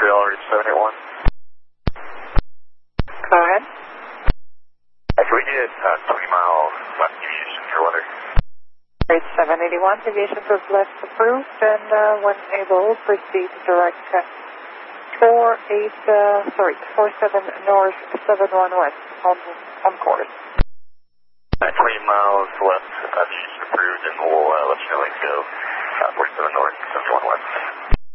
Montreal, Route 781. Go ahead. Can we get 20 miles left deviation for weather? Rate 781, deviation for left approved, and when able, proceed direct 47 north, 71 west on course. 20 miles left, deviation approved, and we'll let you know when to go 47 north, 71 west.